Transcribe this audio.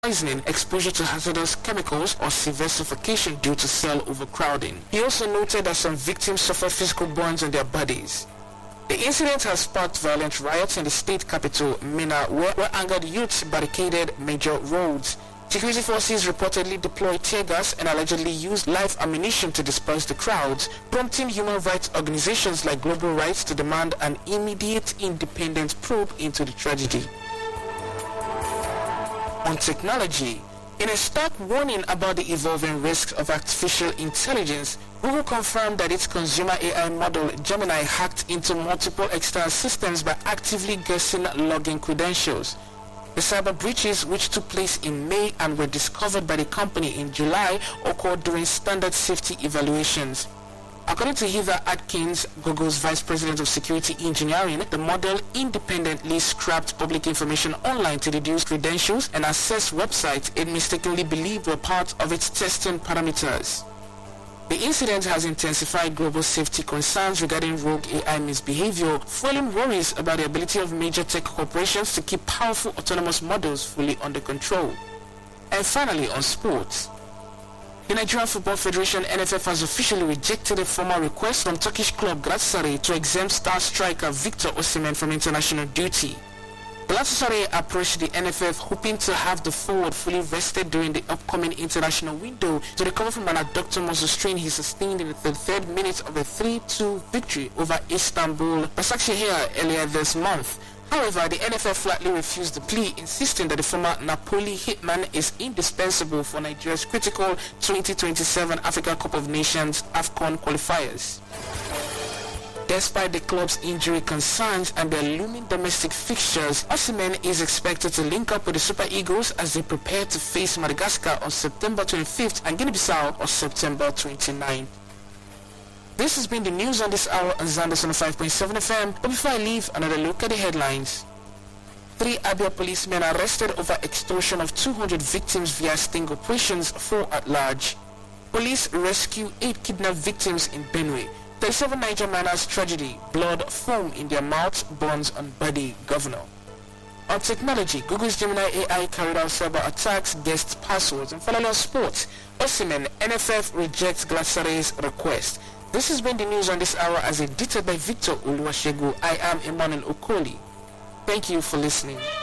poisoning, exposure to hazardous chemicals, or severe suffocation due to cell overcrowding. He also noted that some victims suffered physical burns on their bodies. The incident has sparked violent riots in the state capital, Minna, where angered youths barricaded major roads. Security forces reportedly deployed tear gas and allegedly used live ammunition to disperse the crowds, prompting human rights organizations like Global Rights to demand an immediate independent probe into the tragedy. On technology, in a stark warning about the evolving risks of artificial intelligence, Google confirmed that its consumer AI model Gemini hacked into multiple external systems by actively guessing login credentials. The cyber breaches, which took place in May and were discovered by the company in July, occurred during standard safety evaluations. According to Heather Atkins, Google's Vice President of Security Engineering, the model independently scrapped public information online to deduce credentials and access websites it mistakenly believed were part of its testing parameters. The incident has intensified global safety concerns regarding rogue AI misbehavior, fueling worries about the ability of major tech corporations to keep powerful autonomous models fully under control. And finally, on sports. The Nigerian Football Federation (NFF) has officially rejected a formal request from Turkish club Galatasaray to exempt star striker Victor Osimhen from international duty. Galatasaray approached the NFF hoping to have the forward fully rested during the upcoming international window to recover from an abductor muscle strain he sustained in the 33rd minute of a 3-2 victory over Istanbul Başakşehir earlier this month. However, the NFF flatly refused the plea, insisting that the former Napoli hitman is indispensable for Nigeria's critical 2027 Africa Cup of Nations AFCON qualifiers. Despite the club's injury concerns and their looming domestic fixtures, Osimhen is expected to link up with the Super Eagles as they prepare to face Madagascar on September 25th and Guinea-Bissau on September 29th. This has been the news on this hour on Zanders on 5.7 FM. But before I leave, another look at the headlines. 3 Abia policemen arrested over extortion of 200 victims via sting operations, 4 at large. Police rescue 8 kidnapped victims in Benue. 37 Niger miners tragedy, blood foam in their mouths, burns on body, governor. On technology, Google's Gemini AI carried out cyber attacks, guessed passwords. And finally on sports, Osimhen, NFF rejects Galatasaray's request. This has been the news on this hour as edited by Victor Oluwasegun. I am Emmanuel Okoli. Thank you for listening.